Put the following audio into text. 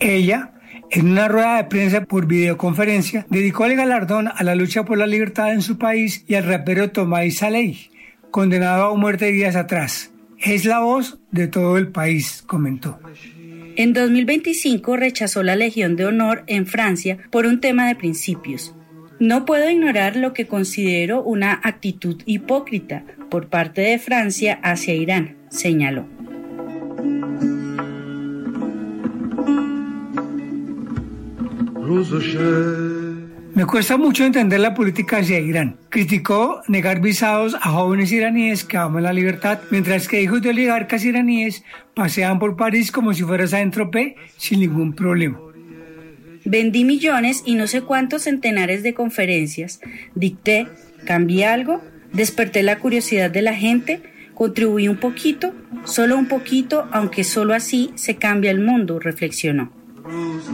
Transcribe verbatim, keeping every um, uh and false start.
Ella, en una rueda de prensa por videoconferencia, dedicó el galardón a la lucha por la libertad en su país y al rapero Tomay Saleh, condenado a muerte días atrás. Es la voz de todo el país, comentó. En dos mil veinticinco rechazó la Legión de Honor en Francia por un tema de principios. No puedo ignorar lo que considero una actitud hipócrita por parte de Francia hacia Irán, señaló. Me cuesta mucho entender la política hacia Irán. Criticó negar visados a jóvenes iraníes que aman la libertad, mientras que hijos de oligarcas iraníes pasean por París como si fuera Saint-Tropez sin ningún problema. Vendí millones y no sé cuántos centenares de conferencias. Dicté, cambié algo, desperté la curiosidad de la gente, contribuí un poquito, solo un poquito, aunque solo así se cambia el mundo, reflexionó.